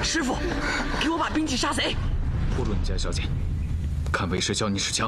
师傅，给我把兵器杀贼！ 不论你家小姐，看为师教你使枪。